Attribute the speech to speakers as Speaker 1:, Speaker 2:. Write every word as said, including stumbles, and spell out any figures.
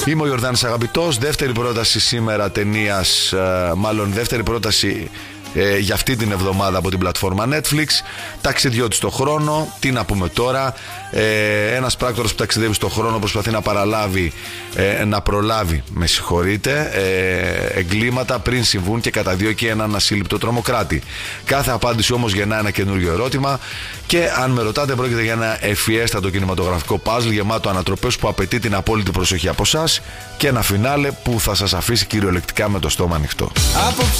Speaker 1: Είμαι ο Ιορδάνης Αγαπητός. Δεύτερη πρόταση σήμερα ταινίας, μάλλον δεύτερη πρόταση ε, για αυτή την εβδομάδα από την πλατφόρμα Netflix. Ταξιδιώτης στο χρόνο. Τι να πούμε τώρα. ε, Ένας πράκτορας που ταξιδεύει στο χρόνο προσπαθεί να παραλάβει ε, να προλάβει, με συγχωρείτε, ε, εγκλήματα πριν συμβούν και καταδιώκει έναν ασύλληπτο τρομοκράτη. Κάθε απάντηση όμως γεννά ένα καινούριο ερώτημα. Και αν με ρωτάτε, πρόκειται για ένα ευφιέστατο κινηματογραφικό παζλ γεμάτο ανατροπές που απαιτεί την απόλυτη προσοχή από εσάς και ένα φινάλε που θα σας αφήσει κυριολεκτικά με το στόμα ανοιχτό.